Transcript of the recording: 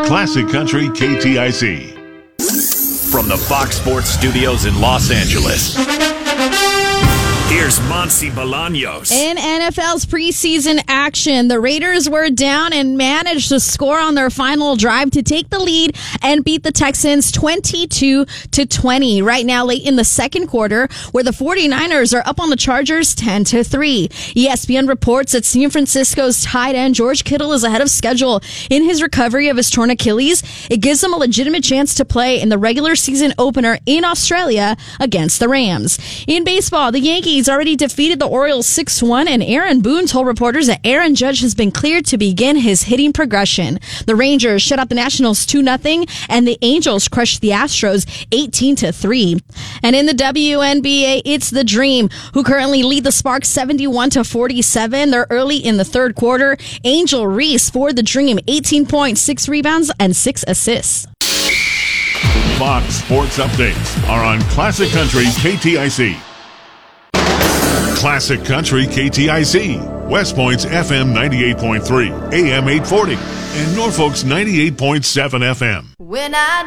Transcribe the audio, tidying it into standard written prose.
Classic Country KTIC. From the Fox Sports Studios in Los Angeles, here's Monse Bolaños. In NFL's preseason action, the Raiders were down and managed to score on their final drive to take the lead and beat the Texans 22-20. Right now, late in the second quarter, where the 49ers are up on the Chargers 10-3. ESPN reports that San Francisco's tight end George Kittle is ahead of schedule in his recovery of his torn Achilles. It gives him a legitimate chance to play in the regular season opener in Australia against the Rams. In baseball, the Yankees already defeated the Orioles 6-1, and Aaron Boone told reporters that Aaron Judge has been cleared to begin his hitting progression. The Rangers shut out the Nationals 2-0, and the Angels crushed the Astros 18-3. And in the WNBA, it's the Dream, who currently lead the Sparks 71-47. They're early in the third quarter. Angel Reese for the Dream, 18 points, 6 rebounds, and 6 assists. Fox Sports Updates are on Classic Country KTIC. Classic Country KTIC, West Point's FM 98.3, AM 840, and Norfolk's 98.7 FM. When I